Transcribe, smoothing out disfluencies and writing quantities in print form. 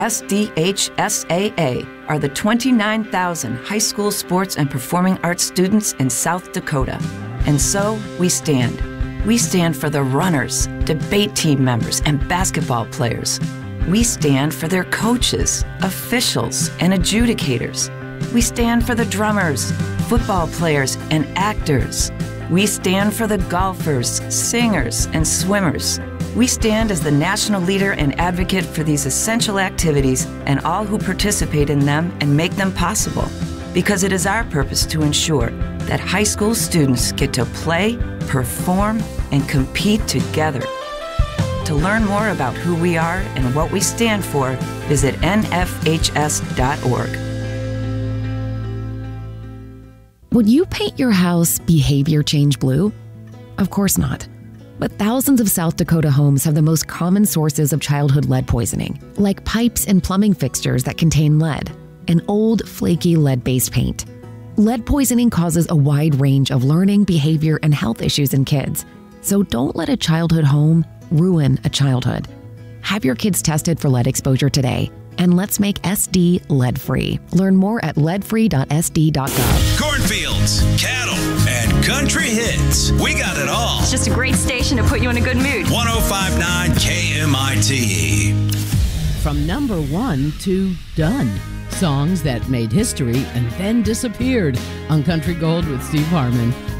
SDHSAA are the 29,000 high school sports and performing arts students in South Dakota. And so we stand. We stand for the runners, debate team members, and basketball players. We stand for their coaches, officials, and adjudicators. We stand for the drummers, football players, and actors. We stand for the golfers, singers, and swimmers. We stand as the national leader and advocate for these essential activities and all who participate in them and make them possible, because it is our purpose to ensure that high school students get to play, perform, and compete together. To learn more about who we are and what we stand for, visit nfhs.org. Would you paint your house behavior change blue? Of course not. But thousands of South Dakota homes have the most common sources of childhood lead poisoning, like pipes and plumbing fixtures that contain lead, and old, flaky lead-based paint. Lead poisoning causes a wide range of learning, behavior, and health issues in kids. So don't let a childhood home ruin a childhood. Have your kids tested for lead exposure today, and let's make SD lead-free. Learn more at leadfree.sd.gov. Cornfields, cattle, and country hits. We got it all. It's just a great station to put you in a good mood. 105.9 KMIT. From number one to done. Songs that made history and then disappeared on Country Gold with Steve Harmon.